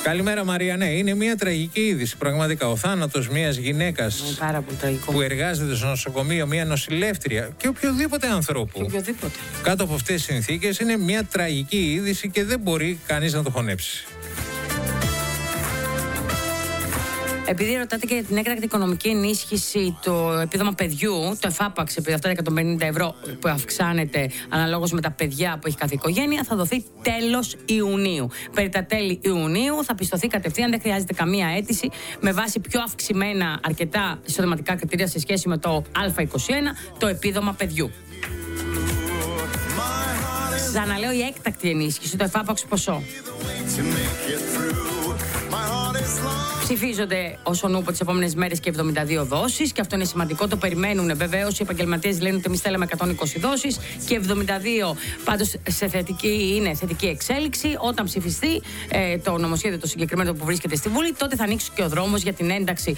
Καλημέρα, Μαρία. Ναι, είναι μια τραγική είδηση. Πραγματικά, ο θάνατος μιας γυναίκας που εργάζεται στο νοσοκομείο, μια νοσηλεύτρια και οποιοδήποτε ανθρώπου κάτω από αυτές τις συνθήκες είναι μια τραγική είδηση και δεν μπορεί κανείς να το χωνέψει. Επειδή ρωτάτε και για την έκτακτη οικονομική ενίσχυση, το επίδομα παιδιού, το εφάπαξ, επειδή αυτά τα 150 ευρώ που αυξάνεται αναλόγως με τα παιδιά που έχει κάθε οικογένεια, θα δοθεί τέλος Ιουνίου. Περί τα τέλη Ιουνίου θα πιστωθεί κατευθείαν, δεν χρειάζεται καμία αίτηση, με βάση πιο αυξημένα αρκετά εισοδηματικά κριτήρια σε σχέση με το Α21, το επίδομα παιδιού. Ξαναλέω, η έκτακτη ενίσχυση, το εφάπαξ ποσό. Ψηφίζονται όσον ούπο τις επόμενες μέρες και 72 δόσεις, και αυτό είναι σημαντικό, το περιμένουν βεβαίως. Οι επαγγελματίες λένε ότι εμείς θέλαμε 120 δόσεις και 72, πάντως είναι θετική εξέλιξη. Όταν ψηφιστεί το νομοσχέδιο το συγκεκριμένο που βρίσκεται στη Βουλή, τότε θα ανοίξει και ο δρόμος για την ένταξη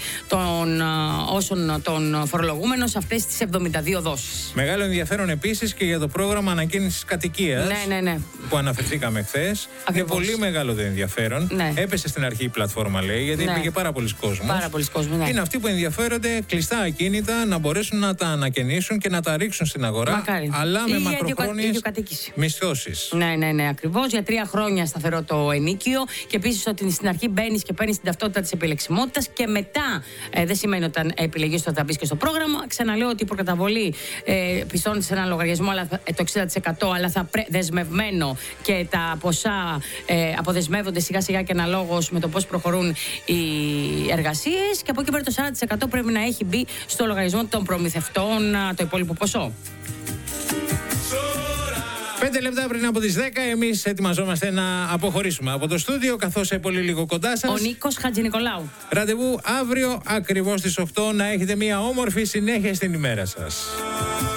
των φορολογούμενων σε αυτές τις 72 δόσεις. Μεγάλο ενδιαφέρον επίσης και για το πρόγραμμα ανακαίνησης κατοικίας, ναι. που αναφερθήκαμε χθες. Είναι πολύ μεγάλο το ενδιαφέρον. Ναι. Έπεσε στην αρχή η πλατφόρμα, λέει, γιατί πήγε πάρα πολλοί κόσμος. Πάρα πολλοί κόσμος, ναι. Είναι αυτοί που ενδιαφέρονται κλειστά ακίνητα να μπορέσουν να τα ανακαινήσουν και να τα ρίξουν στην αγορά. Μακάρι. Αλλά με μακροχρόνιες μισθώσεις. Ναι, ακριβώς. Για 3 χρόνια σταθερό το ενίκιο. Και επίσης ότι στην αρχή μπαίνεις και παίρνεις την ταυτότητα της επιλεξιμότητας και μετά δεν σημαίνει ότι επιλεγείς ότι θα μπεις και στο πρόγραμμα. Ξαναλέω ότι η προκαταβολή πιστώνεται σε ένα λογαριασμό το 60%, αλλά θα δεσμευμένο, και τα ποσά αποδεσμεύονται σιγά σιγά και αναλόγως με το πώς προχωρούν οι εργασίες, και από εκεί πέρα το 40% πρέπει να έχει μπει στο λογαριασμό των προμηθευτών το υπόλοιπο ποσό. 5 λεπτά πριν από τις 10 εμείς ετοιμαζόμαστε να αποχωρήσουμε από το στούντιο, καθώς σε πολύ λίγο κοντά σας ο Νίκος Χατζηνικολάου. Ραντεβού αύριο ακριβώς στις 8, να έχετε μια όμορφη συνέχεια στην ημέρα σας.